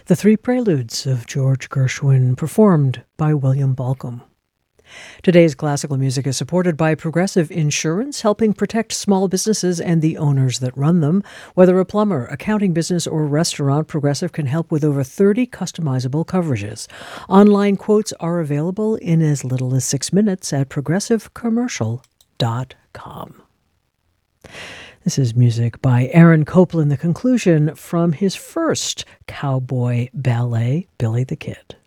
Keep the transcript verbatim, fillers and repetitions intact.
The Three Preludes of George Gershwin, performed by William Balcom. Today's classical music is supported by Progressive Insurance, helping protect small businesses and the owners that run them. Whether a plumber, accounting business, or restaurant, Progressive can help with over thirty customizable coverages. Online quotes are available in as little as six minutes at progressive commercial dot com. This is music by Aaron Copland, the conclusion from his first cowboy ballet, Billy the Kid.